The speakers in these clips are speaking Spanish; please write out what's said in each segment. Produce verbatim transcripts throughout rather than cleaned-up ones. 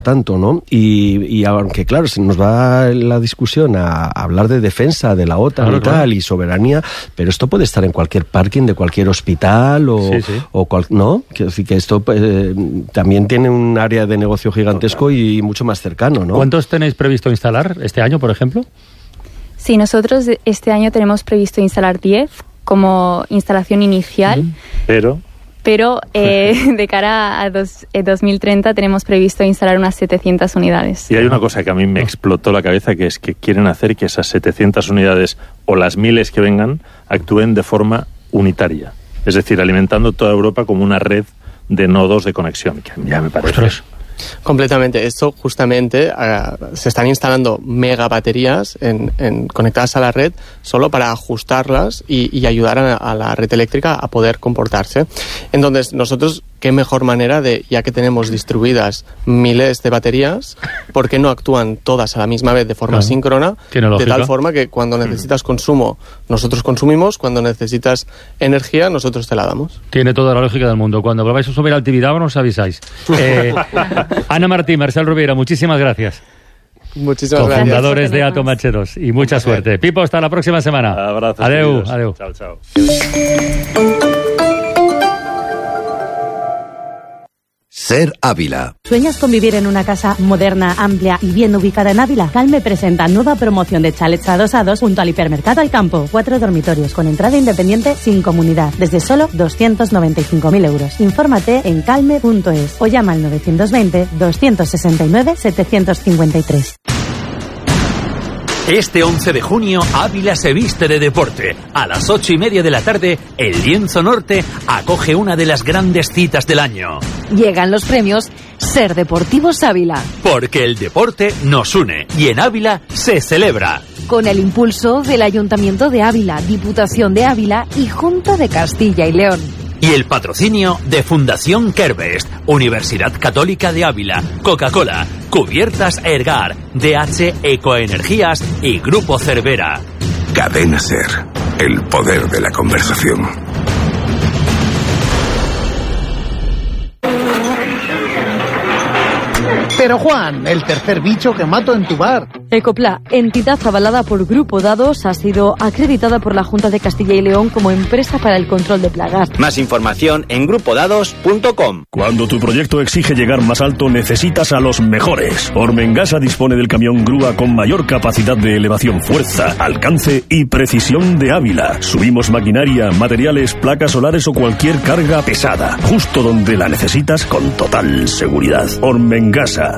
tanto, ¿no? Y, y aunque, claro, se nos va la discusión a, a hablar de defensa de la OTAN claro, y tal, claro. y soberanía, pero esto puede estar en cualquier parking de cualquier hospital o, sí, sí. o cual, ¿no? Quiero decir que esto eh, también tiene un área de negocio gigantesco y mucho más cercano, ¿no? ¿Cuántos tenéis previsto instalar este año, por ejemplo? Sí, nosotros este año tenemos previsto instalar diez como instalación inicial. Mm, pero... Pero eh, de cara a dos, eh, dos mil treinta tenemos previsto instalar unas setecientas unidades. Y hay una cosa que a mí me explotó la cabeza, que es que quieren hacer que esas setecientas unidades o las miles que vengan actúen de forma unitaria. Es decir, alimentando toda Europa como una red de nodos de conexión, que ya me parece... Pues, completamente. Esto justamente uh, se están instalando mega baterías en, en, conectadas a la red solo para ajustarlas y, y ayudar a, a la red eléctrica a poder comportarse. Entonces, nosotros, qué mejor manera de, ya que tenemos distribuidas miles de baterías, ¿por qué no actúan todas a la misma vez de forma claro. síncrona? De tal forma que cuando necesitas consumo, nosotros consumimos, cuando necesitas energía, nosotros te la damos. Tiene toda la lógica del mundo. Cuando volváis a subir al Tibidabo nos avisáis. Eh, Ana Martín, Marcel Rovira, muchísimas gracias. Muchísimas gracias. Cofundadores de Atom H dos y mucha suerte. Pipo, hasta la próxima semana. Abrazos. Adeu, adeu. Chao, chao. Ser Ávila. ¿Sueñas con vivir en una casa moderna, amplia y bien ubicada en Ávila? Calme presenta nueva promoción de chalets adosados junto al hipermercado al campo. Cuatro dormitorios con entrada independiente sin comunidad, desde solo doscientos noventa y cinco mil euros. Infórmate en calme punto es o llama al novecientos veinte, doscientos sesenta y nueve, setecientos cincuenta y tres. Este once de junio, Ávila se viste de deporte. A las ocho y media de la tarde, el Lienzo Norte acoge una de las grandes citas del año. Llegan los premios Ser Deportivos Ávila. Porque el deporte nos une y en Ávila se celebra. Con el impulso del Ayuntamiento de Ávila, Diputación de Ávila y Junta de Castilla y León. Y el patrocinio de Fundación Kerbest, Universidad Católica de Ávila, Coca-Cola, Cubiertas Ergar, D H Ecoenergías y Grupo Cervera. Cadena Ser, el poder de la conversación. Pero Juan, el tercer bicho que mato en tu bar. Ecopla, entidad avalada por Grupo Dados, ha sido acreditada por la Junta de Castilla y León como empresa para el control de plagas. Más información en grupo dados punto com. Cuando tu proyecto exige llegar más alto, necesitas a los mejores. Ormengasa dispone del camión grúa con mayor capacidad de elevación, fuerza, alcance y precisión de Ávila. Subimos maquinaria, materiales, placas solares o cualquier carga pesada, justo donde la necesitas con total seguridad. Ormengasa.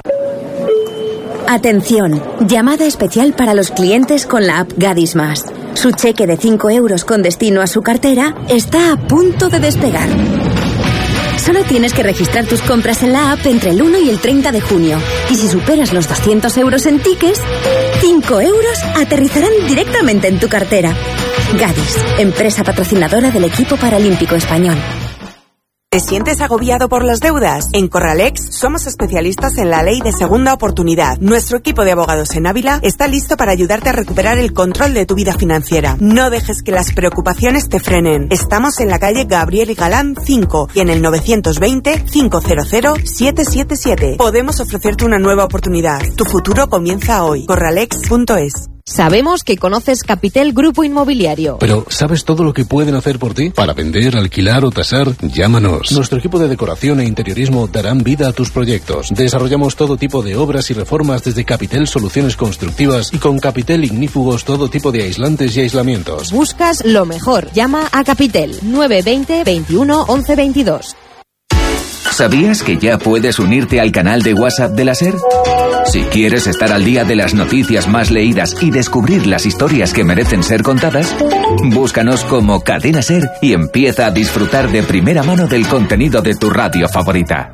Atención, llamada especial para los clientes con la app Gadis Más. Su cheque de cinco euros con destino a su cartera está a punto de despegar. Solo tienes que registrar tus compras en la app entre el uno y el treinta de junio. Y si superas los doscientos euros en tickets, cinco euros aterrizarán directamente en tu cartera. Gadis, empresa patrocinadora del equipo paralímpico español. ¿Te sientes agobiado por las deudas? En Corralex somos especialistas en la ley de segunda oportunidad. Nuestro equipo de abogados en Ávila está listo para ayudarte a recuperar el control de tu vida financiera. No dejes que las preocupaciones te frenen. Estamos en la calle Gabriel y Galán cinco y en el novecientos veinte, quinientos, setecientos setenta y siete. Podemos ofrecerte una nueva oportunidad. Tu futuro comienza hoy. Corralex punto es. Sabemos que conoces Capitel Grupo Inmobiliario. Pero ¿sabes todo lo que pueden hacer por ti? Para vender, alquilar o tasar, llámanos. Nuestro equipo de decoración e interiorismo darán vida a tus proyectos. Desarrollamos todo tipo de obras y reformas desde Capitel Soluciones Constructivas y con Capitel Ignífugos todo tipo de aislantes y aislamientos. Buscas lo mejor. Llama a Capitel nueve veinte, veintiuno, once, veintidós. ¿Sabías que ya puedes unirte al canal de WhatsApp de la SER? Si quieres estar al día de las noticias más leídas y descubrir las historias que merecen ser contadas, búscanos como Cadena SER y empieza a disfrutar de primera mano del contenido de tu radio favorita.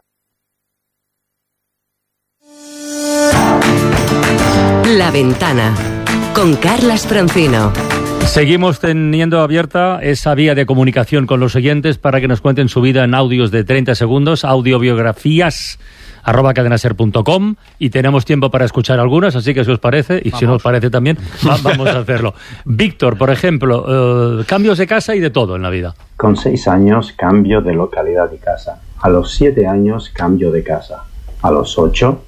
La Ventana, con Carlas Francino. Seguimos teniendo abierta esa vía de comunicación con los oyentes para que nos cuenten su vida en audios de treinta segundos, audiobiografías arroba cadenaser punto com, y tenemos tiempo para escuchar algunas, así que si os parece, y vamos. Si no os parece también, va, vamos a hacerlo. Víctor, por ejemplo, eh, cambios de casa y de todo en la vida. Con seis años cambio de localidad y casa. A los siete años cambio de casa. a los ocho